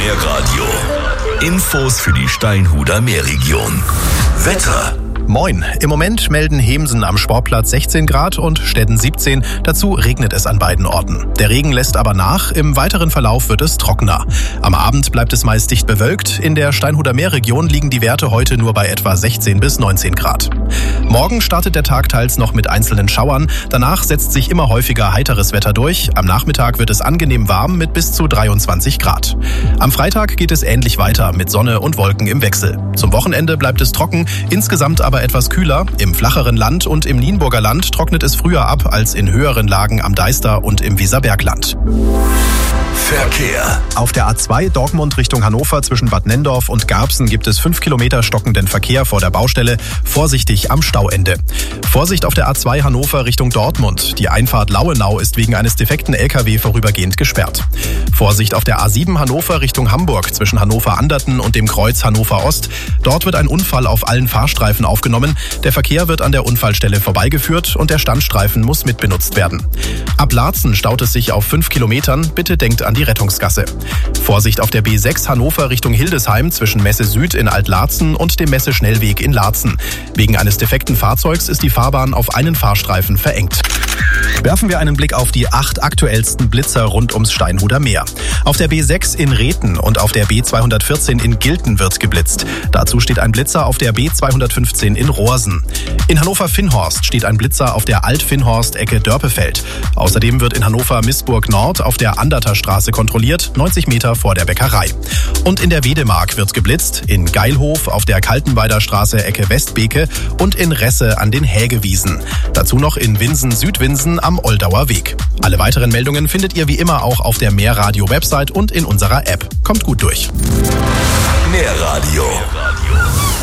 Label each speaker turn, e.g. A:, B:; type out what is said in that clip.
A: Meerradio. Infos für die Steinhuder Meerregion. Wetter.
B: Moin. Im Moment melden Hemsen am Sportplatz 16 Grad und Städten 17. Dazu regnet es an beiden Orten. Der Regen lässt aber nach. Im weiteren Verlauf wird es trockener. Am Abend bleibt es meist dicht bewölkt. In der Steinhuder Meerregion liegen die Werte heute nur bei etwa 16 bis 19 Grad. Morgen startet der Tag teils noch mit einzelnen Schauern. Danach setzt sich immer häufiger heiteres Wetter durch. Am Nachmittag wird es angenehm warm mit bis zu 23 Grad. Am Freitag geht es ähnlich weiter mit Sonne und Wolken im Wechsel. Zum Wochenende bleibt es trocken, insgesamt aber etwas kühler. Im flacheren Land und im Nienburger Land trocknet es früher ab als in höheren Lagen am Deister und im Weserbergland.
A: Verkehr.
B: Auf der A2 Dortmund Richtung Hannover zwischen Bad Nendorf und Garbsen gibt es 5 Kilometer stockenden Verkehr vor der Baustelle. Vorsichtig am Stauende. Vorsicht auf der A2 Hannover Richtung Dortmund. Die Einfahrt Lauenau ist wegen eines defekten LKW vorübergehend gesperrt. Vorsicht auf der A7 Hannover Richtung Hamburg zwischen Hannover-Anderten und dem Kreuz Hannover Ost. Dort wird ein Unfall auf allen Fahrstreifen aufgenommen. Der Verkehr wird an der Unfallstelle vorbeigeführt und der Standstreifen muss mitbenutzt werden. Ab Laatzen staut es sich auf 5 Kilometern. Bitte denkt an die Rettungsgasse. Vorsicht auf der B6 Hannover Richtung Hildesheim zwischen Messe Süd in Alt-Laatzen und dem Messe-Schnellweg in Laatzen. Wegen eines defekten Fahrzeugs ist die Fahrbahn auf einen Fahrstreifen verengt. Werfen wir einen Blick auf die 8 aktuellsten Blitzer rund ums Steinhuder Meer. Auf der B6 in Reten und auf der B214 in Gilten wird geblitzt. Dazu steht ein Blitzer auf der B215 in Rohrsen. In Hannover-Finnhorst steht ein Blitzer auf der Alt-Finnhorst-Ecke Dörpefeld. Außerdem wird in Hannover-Missburg Nord auf der Anderter Straße kontrolliert, 90 Meter vor der Bäckerei. Und in der Wedemark wird geblitzt, in Geilhof auf der Kaltenweider Straße Ecke Westbeke und in Resse an den Hägewiesen. Dazu noch in Winsen-Südwinsen am Oldauer Weg. Alle weiteren Meldungen findet ihr wie immer auch auf der Meerradio-Website und in unserer App. Kommt gut durch.
A: Meerradio.